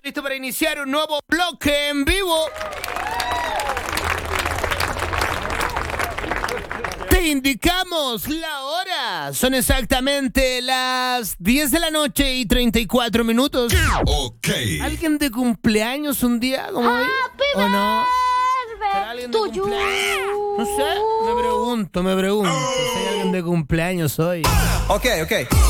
Listo para iniciar un nuevo bloque en vivo. Te indicamos la hora. Son exactamente las 10 de la noche y 34 minutos. Ok. ¿Alguien de cumpleaños un día como hoy? ¿O no? ¿Será alguien de cumpleaños? No sé, me pregunto si hay alguien de cumpleaños hoy. Ok.